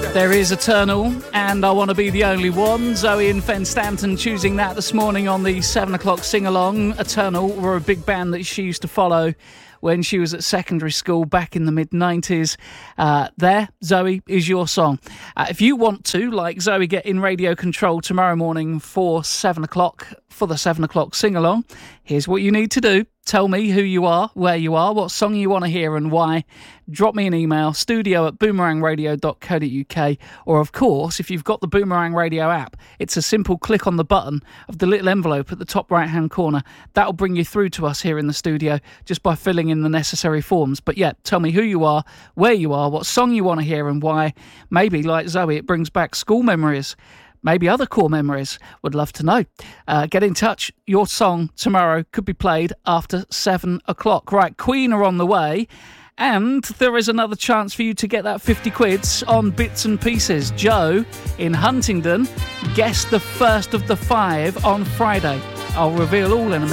There is Eternal, and I Want to Be the Only One. Zoe and Fen Stanton choosing that this morning on the 7 o'clock sing-along. Eternal were a big band that she used to follow when she was at secondary school back in the mid-90s. There, Zoe, is your song. If you want to, like Zoe, get in radio control tomorrow morning for 7 o'clock, for the 7 o'clock sing-along, here's what you need to do. Tell me who you are, where you are, what song you want to hear and why. Drop me an email, studio@boomerangradio.co.uk, or of course, if you've got the Boomerang Radio app, it's a simple click on the button of the little envelope at the top right-hand corner. That'll bring you through to us here in the studio just by filling in the necessary forms. But yeah, tell me who you are, where you are, what song you want to hear and why. Maybe, like Zoe, it brings back school memories. Maybe other core memories. Would love to know. Get in touch. Your song tomorrow could be played after 7 o'clock. Right, Queen are on the way. And there is another chance for you to get that 50 quids on Bits and Pieces. Joe in Huntingdon guessed the first of the 5 on Friday. I'll reveal all in a minute.